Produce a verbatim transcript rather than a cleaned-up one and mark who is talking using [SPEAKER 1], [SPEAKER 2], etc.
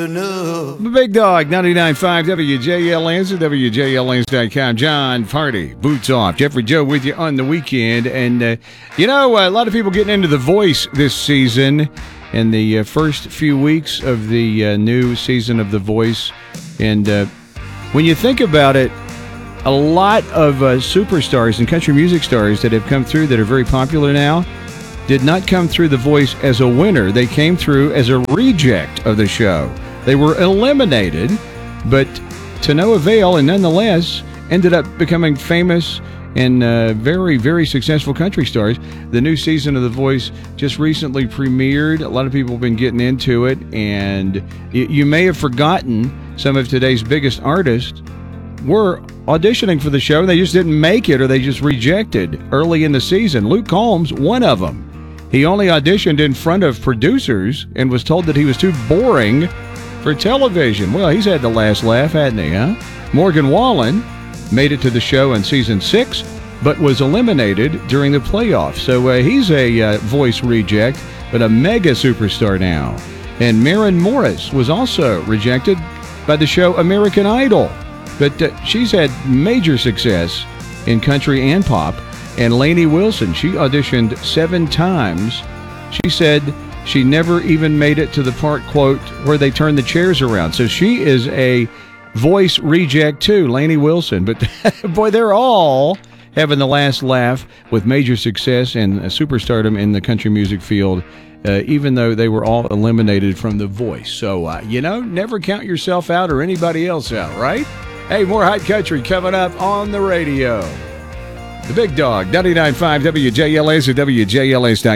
[SPEAKER 1] The Big Dog, ninety-nine point five W J L N, W J L N dot com. John Party, Boots Off. Jeffrey Joe with you on the weekend. And, uh, you know, a lot of people getting into The Voice this season in the uh, first few weeks of the uh, new season of The Voice. And uh, when you think about it, a lot of uh, superstars and country music stars that have come through that are very popular now did not come through The Voice as a winner. They came through as a reject of the show. They were eliminated, but to no avail, and nonetheless ended up becoming famous and uh, very, very successful country stars. The new season of The Voice just recently premiered. A lot of people have been getting into it, and y- you may have forgotten some of today's biggest artists were auditioning for the show, and they just didn't make it, or they just rejected early in the season. Luke Combs, one of them. He only auditioned in front of producers and was told that he was too boring for television. Well, he's had the last laugh, hasn't he, huh? Morgan Wallen made it to the show in season six, but was eliminated during the playoffs. So uh, he's a uh, Voice reject, but a mega superstar now. And Maren Morris was also rejected by the show American Idol, but uh, she's had major success in country and pop. And Lainey Wilson, she auditioned seven times. She said she never even made it to the part, quote, where they turn the chairs around. So she is a Voice reject too, Lainey Wilson. But boy, they're all having the last laugh with major success and superstardom in the country music field, uh, even though they were all eliminated from The Voice. So, uh, you know, never count yourself out or anybody else out, right? Hey, more hot country coming up on the radio. The Big Dog, ninety-nine point five W J L S or W J L S dot com.